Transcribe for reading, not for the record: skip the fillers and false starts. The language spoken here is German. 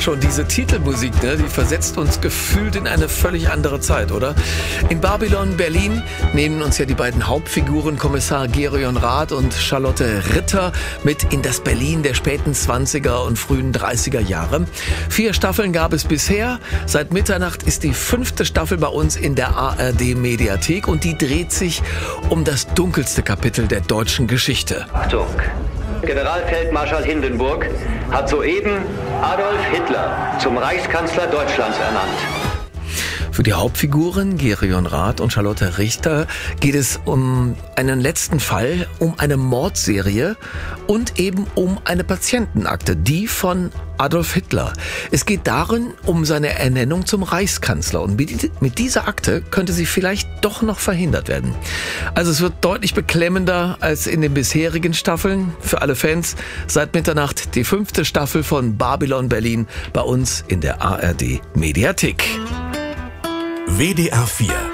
Schon diese Titelmusik, ne, die versetzt uns gefühlt in eine völlig andere Zeit, oder? In Babylon Berlin nehmen uns ja die beiden Hauptfiguren, Kommissar Gereon Rath und Charlotte Ritter, mit in das Berlin der späten 20er und frühen 30er Jahre. 4 Staffeln gab es bisher. Seit Mitternacht ist die 5. Staffel bei uns in der ARD-Mediathek und die dreht sich um das dunkelste Kapitel der deutschen Geschichte. Achtung! Generalfeldmarschall Hindenburg hat soeben Adolf Hitler zum Reichskanzler Deutschlands ernannt. Für die Hauptfiguren Gereon Rath und Charlotte Richter geht es um einen letzten Fall, um eine Mordserie und eben um eine Patientenakte, die von Adolf Hitler. Es geht darin um seine Ernennung zum Reichskanzler und mit dieser Akte könnte sie vielleicht doch noch verhindert werden. Also es wird deutlich beklemmender als in den bisherigen Staffeln. Für alle Fans seit Mitternacht die 5. Staffel von Babylon Berlin bei uns in der ARD Mediathek. WDR 4